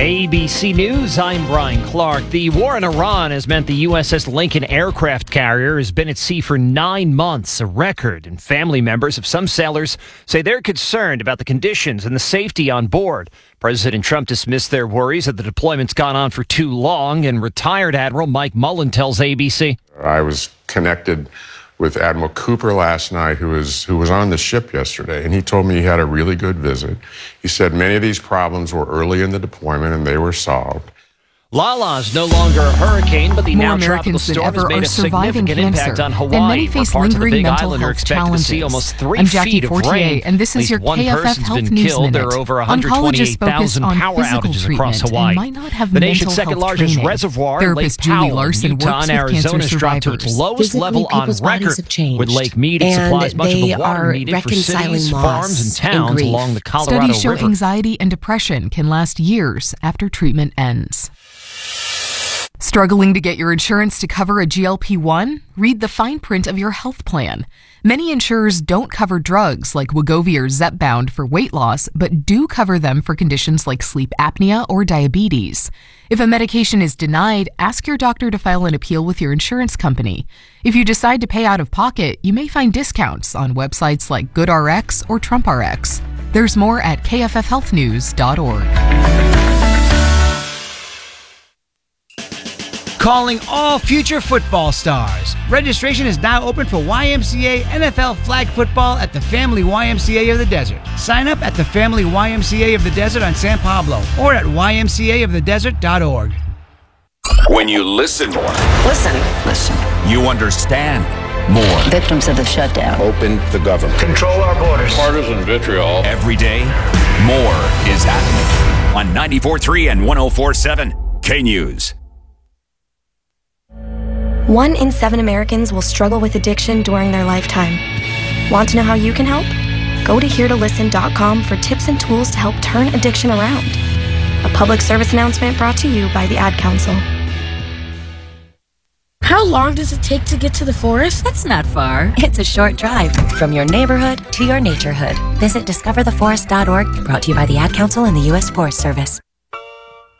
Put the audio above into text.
ABC News, I'm Brian Clark. The war in Iran has meant the USS Lincoln aircraft carrier has been at sea for 9 months, a record. And family members of some sailors say they're concerned about the conditions and the safety on board. President Trump dismissed their worries that the deployment's gone on for too long, and retired Admiral Mike Mullen tells ABC. I was connected with Admiral Cooper last night, who was on the ship yesterday, and he told me he had a really good visit. He said many of these problems were early in the deployment and they were solved. Lala's no longer a hurricane, but the More now Americans tropical storm than ever has made are a surviving significant cancer, impact on Hawaii. and many face Parts of the lingering Big mental Island are health expected challenges. to see almost 3 I'm Jackie feet of Fortier, rain. and this is your one KFF person's Health been News killed. Minute. There are over Oncologists focus 128,000 on power physical outages across treatment Hawaii. and might not have The mental nation's health second-largest training. reservoir, Therapist Lake Julie Powell, Larson Utah, works and with cancer Arizona, has dropped to its survivors. lowest level on record, with Lake Mead it supplies much of the water needed for cities, farms, and towns along the Colorado Studies show River. anxiety and depression can last years after treatment ends. Struggling to get your insurance to cover a GLP-1? Read the fine print of your health plan. Many insurers don't cover drugs like Wegovy or Zepbound for weight loss, but do cover them for conditions like sleep apnea or diabetes. If a medication is denied, ask your doctor to file an appeal with your insurance company. If you decide to pay out of pocket, you may find discounts on websites like GoodRx or TrumpRx. There's more at kffhealthnews.org. Calling all future football stars. Registration is now open for YMCA NFL flag football at the Family YMCA of the Desert. Sign up at the Family YMCA of the Desert on San Pablo or at ymcaofthedesert.org. When you listen more, Listen. you understand more. Victims of the shutdown. Open the government. Control our borders. Partisan vitriol. Every day, more is happening on 94.3 and 104.7 K-News. 1 in 7 Americans will struggle with addiction during their lifetime. Want to know how you can help? Go to heretolisten.com for tips and tools to help turn addiction around. A public service announcement brought to you by the Ad Council. How long does it take to get to the forest? That's not far. It's a short drive from your neighborhood to your naturehood. Visit discovertheforest.org, brought to you by the Ad Council and the U.S. Forest Service.